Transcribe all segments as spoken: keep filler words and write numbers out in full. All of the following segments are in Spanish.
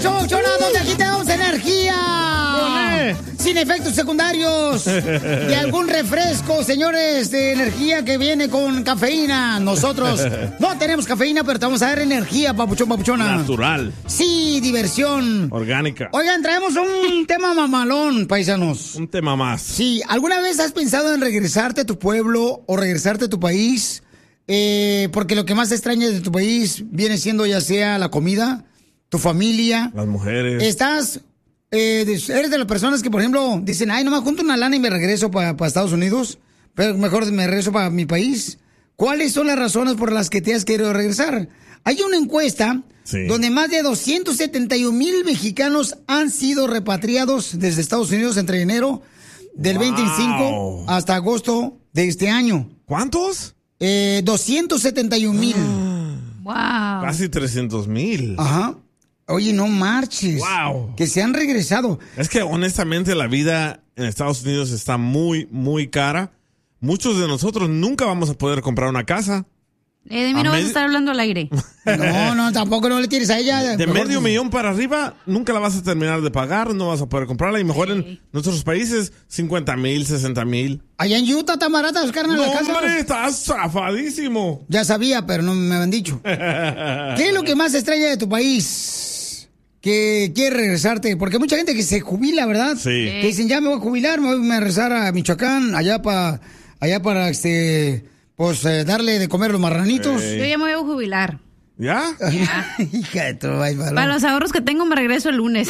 show, Chona, donde aquí te damos energía. ¡Olé! Sin efectos secundarios de algún refresco, señores, de energía que viene con cafeína. Nosotros no tenemos cafeína, pero te vamos a dar energía, papuchón, papuchona. Natural. Sí, diversión. Orgánica. Oigan, traemos un tema mamalón, paisanos. Un tema más. Sí, ¿alguna vez has pensado en regresarte a tu pueblo o regresarte a tu país? Eh, porque lo que más extraña de tu país viene siendo ya sea la comida, tu familia. Las mujeres. Estás... Eh, eres de las personas que, por ejemplo, dicen, ay, nomás junto una lana y me regreso para pa Estados Unidos, pero mejor me regreso para mi país. ¿Cuáles son las razones por las que te has querido regresar? Hay una encuesta sí. donde más de doscientos setenta y un mil mexicanos han sido repatriados desde Estados Unidos entre enero del wow. veinticinco hasta agosto de este año. ¿Cuántos? Eh, doscientos setenta y un mil. Wow. Casi trescientos mil. Ajá. Oye, no marches. Wow. Que se han regresado. Es que honestamente la vida en Estados Unidos está muy, muy cara. Muchos de nosotros nunca vamos a poder comprar una casa. Eh, de mí a no medio... vas a estar hablando al aire. No, no, tampoco no le tires a ella. De mejor medio que... millón para arriba, nunca la vas a terminar de pagar, no vas a poder comprarla. Y mejor sí. en nuestros países, cincuenta mil, sesenta mil. Allá en Utah está barata, carnal, no, la casa. hombre, estás zafadísimo. Ya sabía, pero no me habían dicho. ¿Qué es lo que más extraña de tu país? Que quiere regresarte, porque hay mucha gente que se jubila, ¿verdad? Sí. Que dicen, ya me voy a jubilar, me voy a regresar a Michoacán, allá para, allá para, este, pues, eh, darle de comer los marranitos. Hey. Yo ya me voy a jubilar. ¿Ya? Ya. Hija de tu baile. Para los ahorros que tengo me regreso el lunes.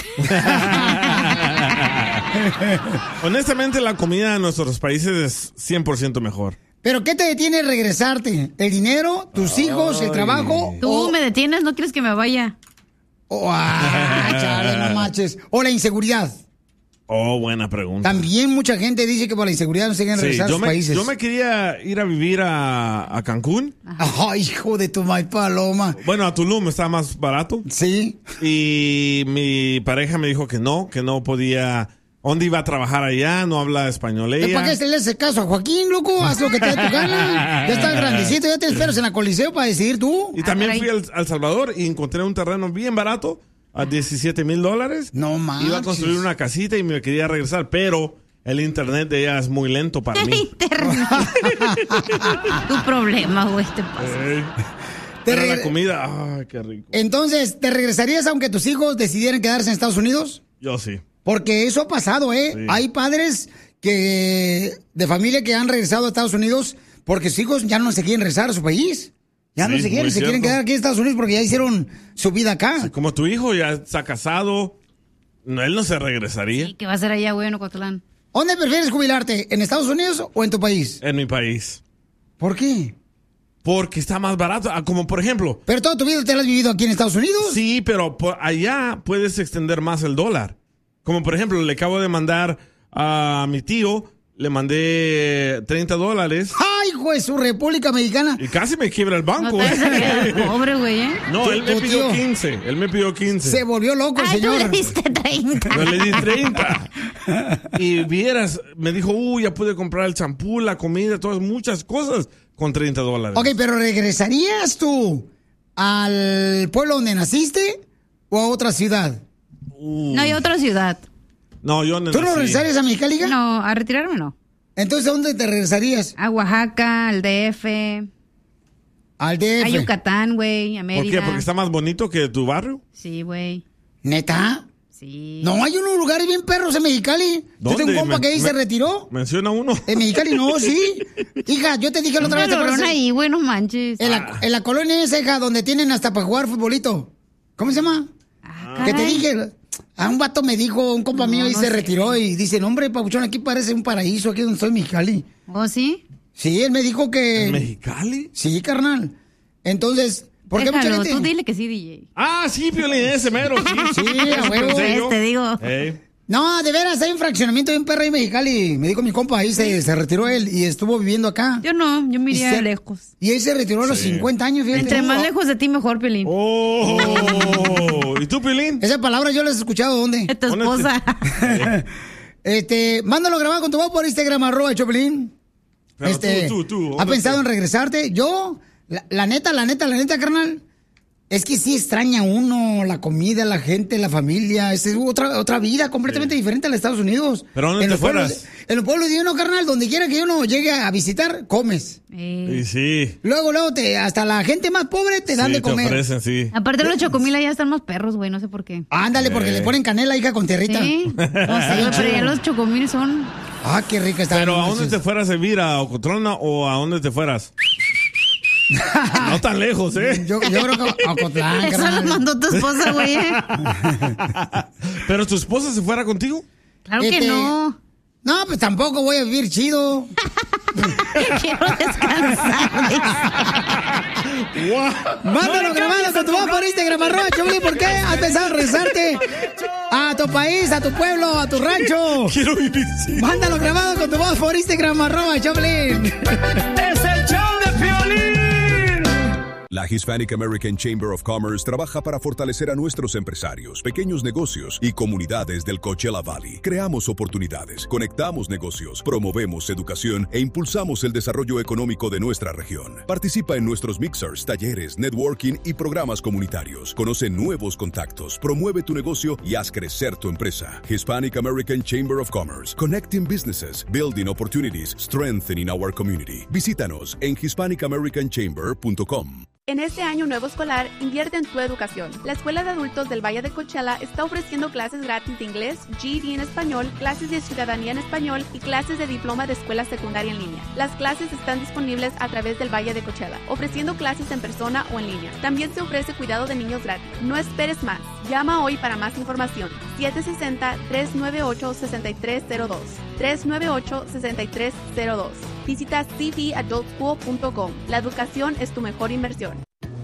Honestamente, la comida en nuestros países es cien por ciento mejor. ¿Pero qué te detiene regresarte? ¿El dinero, tus Ay. hijos, el trabajo? Tú o... me detienes, no quieres que me vaya. Oh, ah, chale, no manches. O la inseguridad. Oh, buena pregunta. También mucha gente dice que por la inseguridad no se quieren sí, regresar a sus me, países. Yo me quería ir a vivir a, a Cancún. Ay, hijo de tu maíz paloma. Bueno, a Tulum está más barato. Sí. Y mi pareja me dijo que no, que no podía... ¿Dónde iba a trabajar allá? No habla español ella. ¿Para qué le hace caso a Joaquín, loco? Haz lo que te dé tu gana. Ya estás grandecito, ya te esperas en la Coliseo para decidir tú. Y también fui al, al Salvador y encontré un terreno bien barato a diecisiete mil dólares. No manches. Iba a construir una casita y me quería regresar, pero el internet de ella es muy lento para mí. Internet. Tu problema, güey, te pasa. Eh, pero regre... la comida, ay, qué rico. Entonces, ¿te regresarías aunque tus hijos decidieran quedarse en Estados Unidos? Yo sí. Porque eso ha pasado, ¿eh? Sí. Hay padres que de familia que han regresado a Estados Unidos porque sus hijos ya no se quieren regresar a su país. Ya sí, no se quieren, se cierto. quieren quedar aquí en Estados Unidos porque ya hicieron su vida acá. Sí, como tu hijo ya está casado, no, él no se regresaría. Sí, ¿qué va a hacer allá, güey, en Ocotlán? ¿Dónde prefieres jubilarte? ¿En Estados Unidos o en tu país? En mi país. ¿Por qué? Porque está más barato, como por ejemplo... ¿Pero toda tu vida te la has vivido aquí en Estados Unidos? Sí, pero por allá puedes extender más el dólar. Como por ejemplo, le acabo de mandar a mi tío, le mandé treinta dólares. ¡Ay, hijo de su República Mexicana! Y casi me quiebra el banco. No te pobre, güey, ¿eh? No, él me pidió quince. Él me pidió quince. Se volvió loco el Ay, señor. Tú le diste treinta. Yo le di treinta. Y vieras, me dijo, uy, ya pude comprar el champú, la comida, todas muchas cosas con treinta dólares. Ok, pero ¿regresarías tú al pueblo donde naciste o a otra ciudad? Uh. No, hay otra ciudad. No, yo no. ¿Tú no regresarías a Mexicali? No, a retirarme no. Entonces, ¿a dónde te regresarías? A Oaxaca, al D F. Al D F. A Yucatán, güey, a Mérida. ¿Por qué? ¿Porque está más bonito que tu barrio? Sí, güey. ¿Neta? Sí. No, hay unos lugares bien perros en Mexicali. ¿Dónde? Yo tengo un compa me, que ahí me, se retiró. Menciona uno. En Mexicali, no, sí. Hija, yo te dije la otra vez. ¿Te acuerdas? Ahí, güey, no manches. En la, ah. en la colonia esa, hija, donde tienen hasta para jugar futbolito. ¿Cómo se llama? Ah, que te dije... A un vato me dijo, un compa no, mío, y no se sé. retiró y dice, no, hombre, papuchón, aquí parece un paraíso, aquí donde estoy en Mexicali. ¿Oh, sí? Sí, él me dijo que... ¿En Mexicali? Sí, carnal. Entonces, ¿por qué Déjalo, mucha gente...? Tú dile que sí, D J. Ah, sí, Piolín, ese mero, sí. Sí, a huevo. Te digo. Hey. No, de veras, hay un fraccionamiento de un perro ahí en Mexicali. Me dijo mi compa, ahí se, se retiró él y estuvo viviendo acá. Yo no, yo me iría lejos. Y él se retiró a los sí. cincuenta años, fíjate. Entre más lejos de ti, mejor, Piolín. Oh, ¿y tú, Piolín? Esa palabra yo la he escuchado, ¿dónde? De tu esposa. este, mándalo grabado con tu voz por Instagram, arroba Choplin. Este, tú, tú, tú, ¿ha pensado en regresarte? Yo, la, la neta, la neta, la neta, carnal, Es que sí extraña uno la comida, la gente, la familia. Es otra otra vida completamente sí. diferente a los Estados Unidos. ¿Pero dónde en te los pueblos, fueras? En los pueblos de uno, carnal, donde quiera que uno llegue a visitar, comes. Sí, sí. Luego, luego, te, hasta la gente más pobre te dan sí, de comer. Te ofrecen, sí. Aparte los chocomil ya están más perros, güey, no sé por qué. Ándale, porque Eh. le ponen canela, hija, con tierrita. Sí, no sé, pero ya los chocomil son... Ah, qué rica está. Pero ¿a dónde te fueras a vivir? ¿A Ocotlán o a dónde te fueras? No tan lejos, ¿eh? Yo, yo creo que a Ocotlán, Eso lo mandó tu esposa, güey. ¿eh? ¿Pero tu esposa se fuera contigo? Claro que Este, no. No, pues tampoco voy a vivir chido. Quiero descansar. Mándalo no grabado con tu voz por Instagram, arroba Choplin. ¿Por qué has pensado regresarte a tu país, a tu pueblo, a tu rancho? Quiero vivir chido. Mándalo grabado con tu voz por Instagram, arroba Choplin. ¡Es el show de Piolín! La Hispanic American Chamber of Commerce trabaja para fortalecer a nuestros empresarios, pequeños negocios y comunidades del Coachella Valley. Creamos oportunidades, conectamos negocios, promovemos educación e impulsamos el desarrollo económico de nuestra región. Participa en nuestros mixers, talleres, networking y programas comunitarios. Conoce nuevos contactos, promueve tu negocio y haz crecer tu empresa. Hispanic American Chamber of Commerce. Connecting businesses, building opportunities, strengthening our community. Visítanos en hispanic american chamber punto com. En este año nuevo escolar, invierte en tu educación. La Escuela de Adultos del Valle de Coachella está ofreciendo clases gratis de inglés, G E D en español, clases de ciudadanía en español y clases de diploma de escuela secundaria en línea. Las clases están disponibles a través del Valle de Coachella, ofreciendo clases en persona o en línea. También se ofrece cuidado de niños gratis. No esperes más. Llama hoy para más información. siete seis cero, tres nueve ocho, seis tres cero dos. tres nueve ocho, seis tres cero dos. Visita c v adult school punto com. La educación es tu mejor inversión.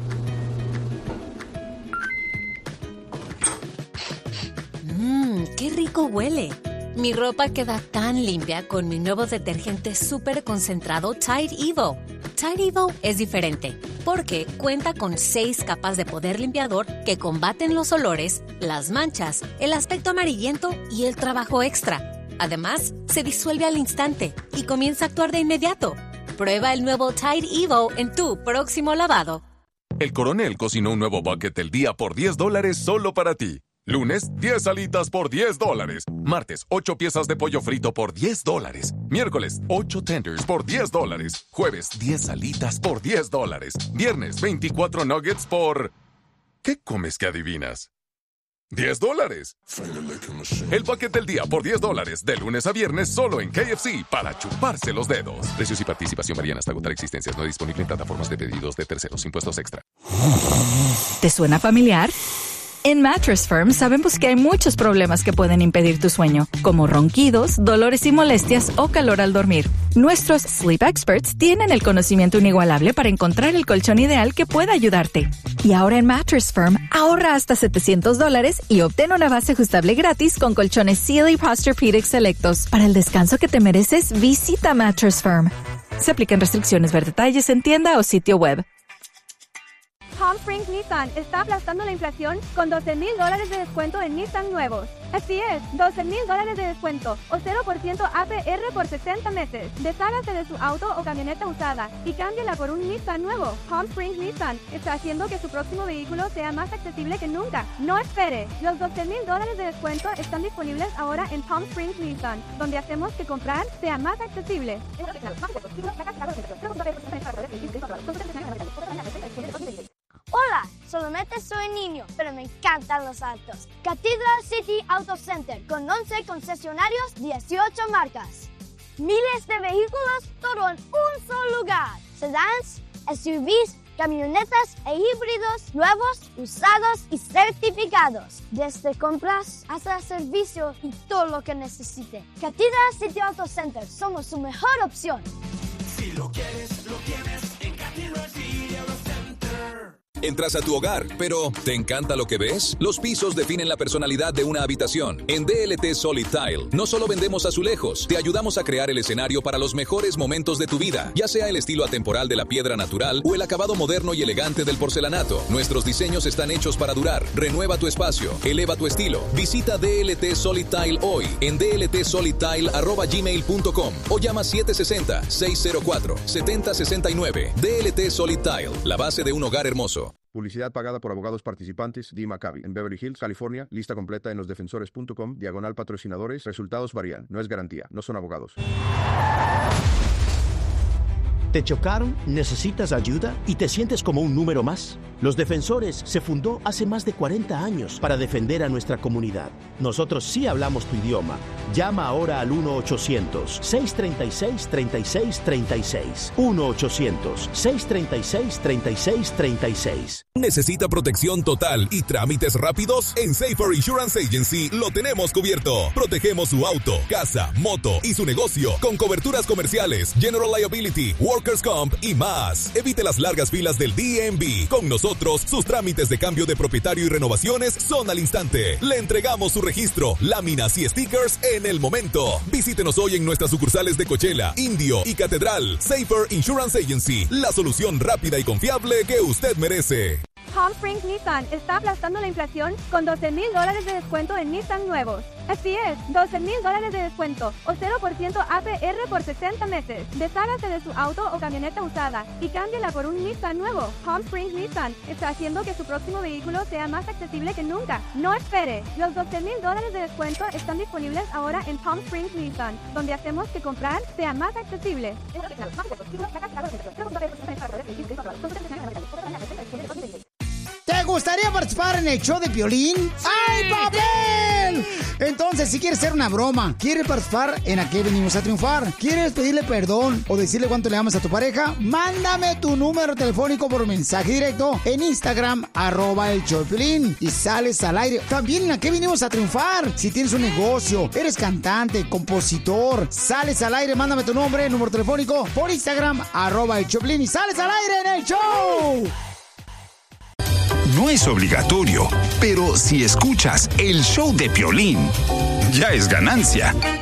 Mmm, qué rico huele. Mi ropa queda tan limpia con mi nuevo detergente súper concentrado Tide Evo. Tide Evo es diferente porque cuenta con seis capas de poder limpiador que combaten los olores, las manchas, el aspecto amarillento y el trabajo extra. Además, se disuelve al instante y comienza a actuar de inmediato. Prueba el nuevo Tide Evo en tu próximo lavado. El Coronel cocinó un nuevo bucket del día por diez dólares solo para ti. Lunes, diez alitas por diez dólares. Martes, ocho piezas de pollo frito por diez dólares. Miércoles, ocho tenders por diez dólares. Jueves, diez alitas por diez dólares. Viernes, veinticuatro nuggets por... ¿Qué comes que adivinas? diez dólares. El bucket del día por diez dólares, de lunes a viernes, solo en K F C, para chuparse los dedos. Precios y participación varían hasta agotar existencias. No disponible en plataformas de pedidos de terceros. Impuestos extra. ¿Te suena familiar? En Mattress Firm sabemos que hay muchos problemas que pueden impedir tu sueño, como ronquidos, dolores y molestias o calor al dormir. Nuestros Sleep Experts tienen el conocimiento inigualable para encontrar el colchón ideal que pueda ayudarte. Y ahora en Mattress Firm, ahorra hasta setecientos dólares y obtén una base ajustable gratis con colchones Sealy Posturepedic selectos. Para el descanso que te mereces, visita Mattress Firm. Se aplican restricciones. Ver detalles en tienda o sitio web. Palm Springs Nissan está aplastando la inflación con doce mil dólares de descuento en Nissan nuevos. Así es, doce mil dólares de descuento o cero por ciento A P R por sesenta meses. Deshágase de su auto o camioneta usada y cámbiela por un Nissan nuevo. Palm Springs Nissan está haciendo que su próximo vehículo sea más accesible que nunca. No espere, los doce mil dólares de descuento están disponibles ahora en Palm Springs Nissan, donde hacemos que comprar sea más accesible. Hola, solamente soy niño, pero me encantan los autos. Cathedral City Auto Center, con once concesionarios, dieciocho marcas. Miles de vehículos, todo en un solo lugar. Sedans, S U Vs, camionetas e híbridos, nuevos, usados y certificados. Desde compras hasta servicio y todo lo que necesite. Cathedral City Auto Center, somos su mejor opción. Si lo quieres, lo tienes en Cathedral City Auto Center. Entras a tu hogar, pero ¿te encanta lo que ves? Los pisos definen la personalidad de una habitación. En D L T Solid Tile, no solo vendemos azulejos, te ayudamos a crear el escenario para los mejores momentos de tu vida, ya sea el estilo atemporal de la piedra natural o el acabado moderno y elegante del porcelanato. Nuestros diseños están hechos para durar. Renueva tu espacio, eleva tu estilo. Visita D L T Solid Tile hoy en d l t solid tile arroba gmail punto com o llama siete seis cero, seis cero cuatro, siete cero seis nueve. D L T Solid Tile, la base de un hogar hermoso. Publicidad pagada por abogados participantes. Dee Maccabi, en Beverly Hills, California. Lista completa en losdefensores punto com, diagonal patrocinadores. Resultados varían. No es garantía. No son abogados. ¿Te chocaron? ¿Necesitas ayuda? ¿Y te sientes como un número más? Los Defensores se fundó hace más de cuarenta años para defender a nuestra comunidad. Nosotros sí hablamos tu idioma. Llama ahora al uno ochocientos, seiscientos treinta y seis, treinta y seis treinta y seis. uno ochocientos, seiscientos treinta y seis, treinta y seis treinta y seis. ¿Necesita protección total y trámites rápidos? En Safer Insurance Agency lo tenemos cubierto. Protegemos su auto, casa, moto y su negocio con coberturas comerciales, General Liability, Workers' Comp y más. Evite las largas filas del D M V. Con nosotros, sus trámites de cambio de propietario y renovaciones son al instante. Le entregamos su registro, láminas y stickers en el momento. Visítenos hoy en nuestras sucursales de Coachella, Indio y Catedral. Safer Insurance Agency, la solución rápida y confiable que usted merece. Palm Springs Nissan está aplastando la inflación con doce mil dólares de descuento en Nissan nuevos. Así es, doce mil dólares de descuento o cero por ciento A P R por sesenta meses. Deshágase de su auto o camioneta usada y cámbiala por un Nissan nuevo. Palm Springs Nissan está haciendo que su próximo vehículo sea más accesible que nunca. No espere. Los doce mil dólares de descuento están disponibles ahora en Palm Springs Nissan, donde hacemos que comprar sea más accesible. ¿Te gustaría participar en el show de Piolín? ¡Sí! ¡Ay, papel! Entonces, si quieres hacer una broma, quieres participar en A Qué Venimos a Triunfar, quieres pedirle perdón o decirle cuánto le amas a tu pareja, mándame tu número telefónico por mensaje directo en Instagram, arroba el show de Piolín, y sales al aire. También en A Qué Venimos a Triunfar. Si tienes un negocio, eres cantante, compositor, sales al aire, mándame tu nombre, número telefónico por Instagram, arroba el show de Piolín, y sales al aire en el show. No es obligatorio, pero si escuchas el show de Piolín, ya es ganancia.